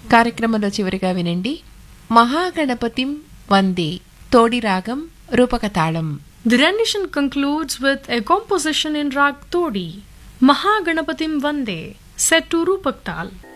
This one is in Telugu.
కార్యక్రమంలో చివరిగా వినండి మహాగణపతిం వందే తోడి రాగం రూపక తాళం. The rendition concludes with a composition in Rag Todi, Mahaganapatim Vande, set to Rupak Tal.